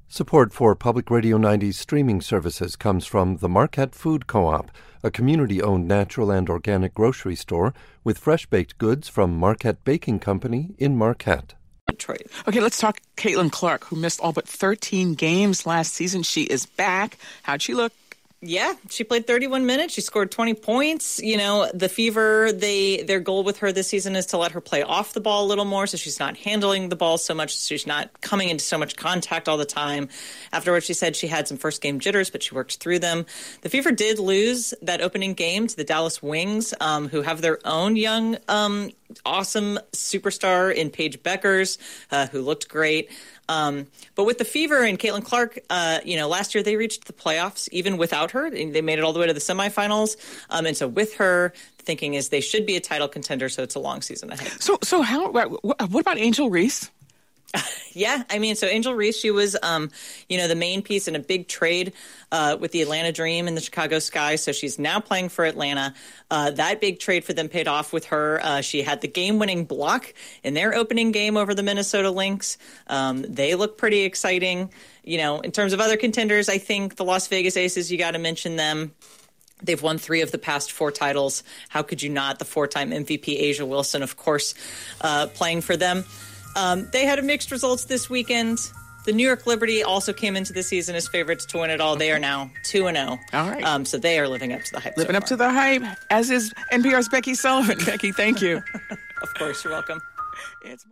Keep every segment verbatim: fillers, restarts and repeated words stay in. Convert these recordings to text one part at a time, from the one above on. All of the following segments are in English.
Support for Public Radio ninety's streaming services comes from the Marquette Food Co-op, a community-owned natural and organic grocery store with fresh-baked goods from Marquette Baking Company in Marquette. Detroit. Okay, let's talk Caitlin Clark, who missed all but thirteen games last season. She is back. How'd she look? Yeah, she played thirty-one minutes. She scored twenty points. You know, the Fever, they their goal with her this season is to let her play off the ball a little more so she's not handling the ball so much, so she's not coming into so much contact all the time. Afterwards, she said she had some first-game jitters, but she worked through them. The Fever did lose that opening game to the Dallas Wings, um, who have their own young, um, awesome superstar in Paige Beckers, uh, who looked great. Um, but with the Fever and Caitlin Clark, uh, you know, last year they reached the playoffs even without her. They made it all the way to the semifinals. Um, and so with her, the thinking is they should be a title contender, so it's a long season ahead. So, so how? What about Angel Reese? Yeah, I mean, so Angel Reese, she was, um, you know, the main piece in a big trade uh, with the Atlanta Dream and the Chicago Sky. So she's now playing for Atlanta. Uh, that big trade for them paid off with her. Uh, she had the game-winning block in their opening game over the Minnesota Lynx. Um, they look pretty exciting. You know, in terms of other contenders, I think the Las Vegas Aces, you got to mention them. They've won three of the past four titles. How could you not? The four-time M V P A'ja Wilson, of course, uh, playing for them. Um, they had mixed results this weekend. The New York Liberty also came into the season as favorites to win it all. They are now two and oh. All right. Um, so they are living up to the hype. Living so up to the hype, as is N P R's Becky Sullivan. Becky, thank you. Of course, you're welcome. It's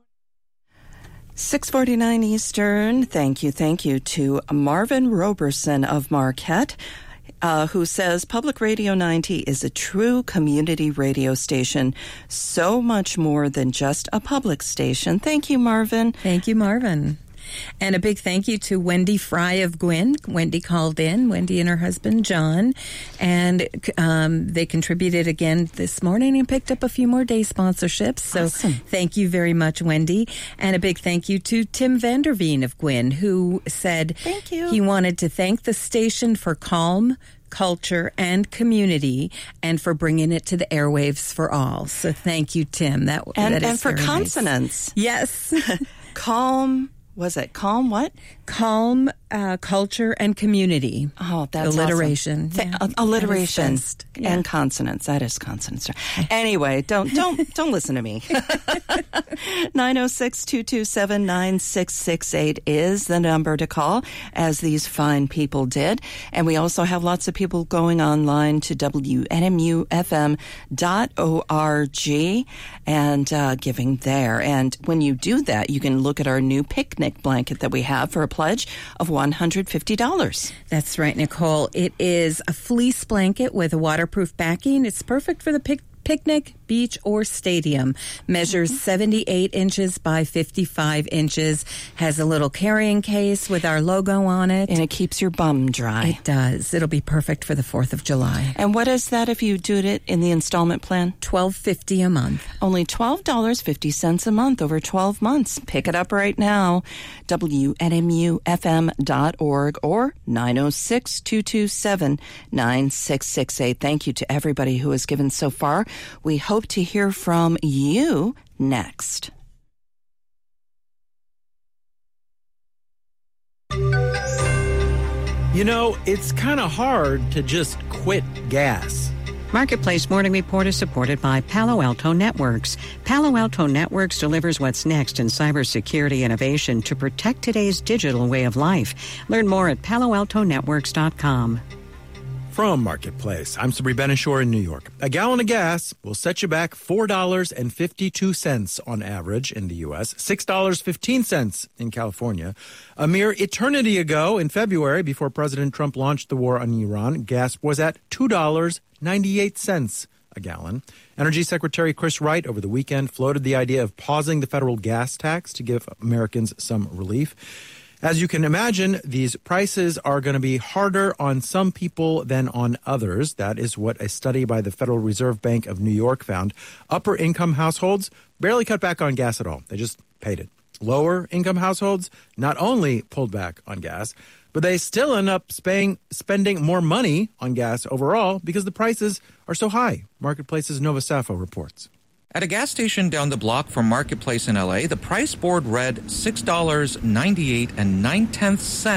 six forty-nine Eastern. Thank you, thank you to Marvin Roberson of Marquette. Uh, who says Public Radio ninety is a true community radio station, so much more than just a public station. Thank you, Marvin. Thank you, Marvin. And a big thank you to Wendy Fry of Gwynn. Wendy called in, Wendy and her husband, John, and um, they contributed again this morning and picked up a few more day sponsorships. So awesome. Thank you very much, Wendy. And a big thank you to Tim Vanderveen of Gwynn, who said thank you. He wanted to thank the station for calm, culture, and community, and for bringing it to the airwaves for all. So thank you, Tim. That, and, that and is for very consonants. Nice. Yes. Calm. Was it calm what? Calm, uh, culture, and community. Oh, that's alliteration. Awesome. Yeah. Th- alliteration yeah. and consonants. That is consonants. Anyway, don't don't don't listen to me. nine oh six, two two seven, nine six six eight is the number to call, as these fine people did. And we also have lots of people going online to W N M U F M dot org and uh, giving there. And when you do that, you can look at our new picnic blanket that we have for a pledge of one hundred fifty dollars. That's right, Nicole. It is a fleece blanket with a waterproof backing. It's perfect for the pic- picnic, beach, or stadium. Measures mm-hmm. seventy-eight inches by fifty-five inches. Has a little carrying case with our logo on it. And it keeps your bum dry. It does. It'll be perfect for the fourth of July. And what is that if you do it in the installment plan? twelve fifty a month. Only twelve dollars and fifty cents a month over twelve months. Pick it up right now. W N M U F M dot org or nine oh six, two two seven, nine six six eight. Thank you to everybody who has given so far. We hope to hear from you next. You know, it's kind of hard to just quit gas. Marketplace Morning Report is supported by Palo Alto Networks. Palo Alto Networks delivers what's next in cybersecurity innovation to protect today's digital way of life. Learn more at palo alto networks dot com. From Marketplace, I'm Sabri Benishore in New York. A gallon of gas will set you back four dollars and fifty-two cents on average in the U S, six dollars and fifteen cents in California. A mere eternity ago, in February, before President Trump launched the war on Iran, gas was at two dollars and ninety-eight cents a gallon. Energy Secretary Chris Wright over the weekend floated the idea of pausing the federal gas tax to give Americans some relief. As you can imagine, these prices are going to be harder on some people than on others. That is what a study by the Federal Reserve Bank of New York found. Upper income households barely cut back on gas at all. They just paid it. Lower income households not only pulled back on gas, but they still end up spaying, spending more money on gas overall because the prices are so high. Marketplace's Nova Safo reports. At a gas station down the block from Marketplace in L A, the price board read six dollars and ninety-eight and nine tenths cents.